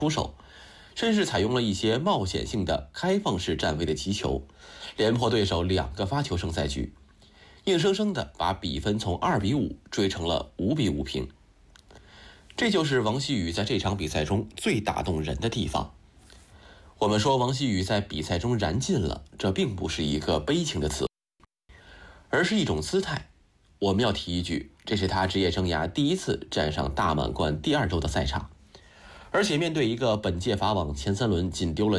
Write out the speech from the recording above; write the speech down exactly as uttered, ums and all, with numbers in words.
出手，甚至采用了一些冒险性的开放式站位的击球，连破对手两个发球胜赛局，硬生生的把比分从二比五追成了五比五平。这就是王希雨在这场比赛中最打动人的地方。我们说王希雨在比赛中燃尽了，这并不是一个悲情的词，而是一种姿态。我们要提一句，这是他职业生涯第一次站上大满贯第二周的赛场，而且面对一个本届法网前三轮仅丢了